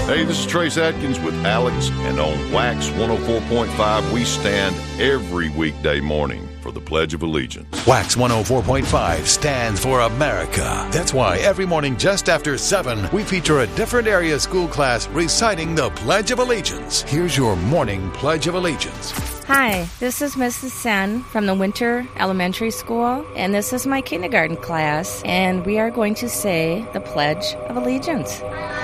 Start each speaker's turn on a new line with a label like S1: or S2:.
S1: Hey, this is Trace Atkins with Alex, and on Wax 104.5, we stand every weekday morning for the Pledge of Allegiance.
S2: Wax 104.5 stands for America. That's why every morning just after 7, we feature a different area school class reciting the Pledge of Allegiance. Here's your morning Pledge of Allegiance.
S3: Hi, this is Mrs. Sen from the Winter Elementary School, and this is my kindergarten class, and we are going to say the Pledge of Allegiance.